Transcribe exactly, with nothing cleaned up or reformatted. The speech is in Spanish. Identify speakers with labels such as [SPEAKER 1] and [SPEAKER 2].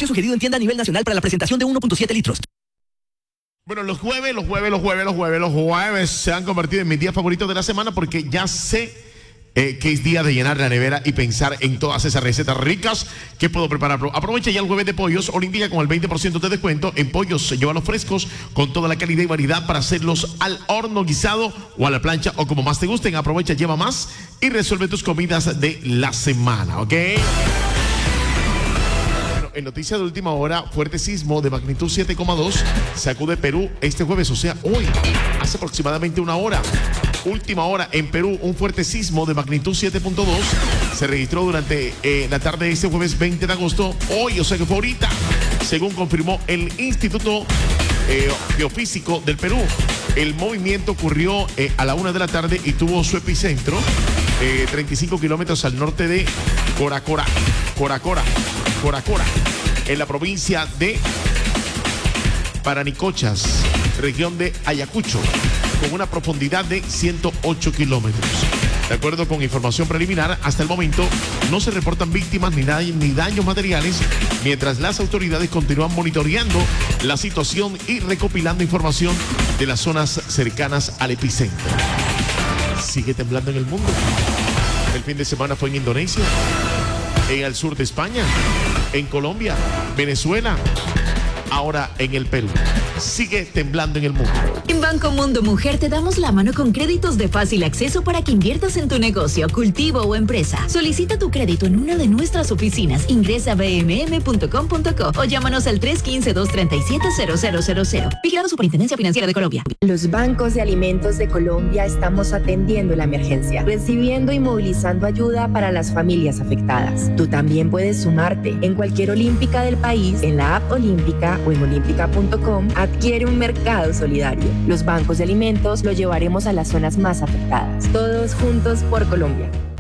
[SPEAKER 1] Precio sugerido en tienda a nivel nacional para la presentación de uno punto siete litros.
[SPEAKER 2] Bueno, los jueves, los jueves, los jueves, los jueves, los jueves se han convertido en mis días favoritos de la semana porque ya sé eh, que es día de llenar la nevera y pensar en todas esas recetas ricas que puedo preparar. Aprovecha ya el jueves de pollos Olímpica con el veinte por ciento de descuento en pollos. Llévalos frescos con toda la calidad y variedad para hacerlos al horno, guisado o a la plancha o como más te gusten. Aprovecha, lleva más y resuelve tus comidas de la semana, ¿ok? En noticias de última hora, fuerte sismo de magnitud siete coma dos sacude Perú este jueves, o sea, hoy, hace aproximadamente una hora. Última hora en Perú, un fuerte sismo de magnitud siete punto dos se registró durante eh, la tarde de este jueves veinte de agosto, hoy, o sea que fue ahorita, según confirmó el Instituto eh, Geofísico del Perú. El movimiento ocurrió eh, a la una de la tarde y tuvo su epicentro eh, treinta y cinco kilómetros al norte de Coracora, Coracora, Coracora, en la provincia de Paranicochas, región de Ayacucho, con una profundidad de ciento ocho kilómetros. De acuerdo con información preliminar, hasta el momento no se reportan víctimas ni, da ni daños materiales, mientras las autoridades continúan monitoreando la situación y recopilando información de las zonas cercanas al epicentro. Sigue temblando en el mundo. El fin de semana fue en Indonesia, en el sur de España, en Colombia, Venezuela, ahora en el Perú. Sigue temblando en el mundo.
[SPEAKER 3] En Banco Mundo Mujer te damos la mano con créditos de fácil acceso para que inviertas en tu negocio, cultivo o empresa. Solicita tu crédito en una de nuestras oficinas. Ingresa a b m m punto com punto co o llámanos al tres uno cinco, dos tres siete, cero cero cero cero. Vigilado Superintendencia Financiera de Colombia.
[SPEAKER 4] Los bancos de alimentos de Colombia estamos atendiendo la emergencia, recibiendo y movilizando ayuda para las familias afectadas. Tú también puedes sumarte. En cualquier olímpica del país, en la app Olímpica o en olímpica punto com, adquiere un mercado solidario. Los bancos de alimentos lo llevaremos a las zonas más afectadas. Todos juntos por Colombia.